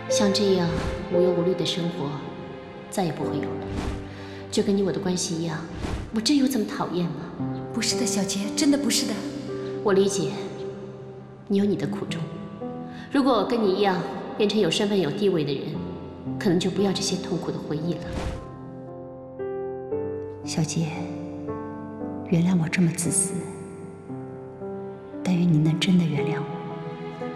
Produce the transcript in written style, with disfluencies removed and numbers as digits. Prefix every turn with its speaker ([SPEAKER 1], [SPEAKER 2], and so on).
[SPEAKER 1] 像这样无忧无虑的生活，再也不会有了。就跟你我的关系一样，我真有这么讨厌吗？
[SPEAKER 2] 不是的，小杰，真的不是的。
[SPEAKER 1] 我理解，你有你的苦衷。如果我跟你一样变成有身份有地位的人，可能就不要这些痛苦的回忆了。
[SPEAKER 2] 小杰，原谅我这么自私，但愿你能真的原谅我。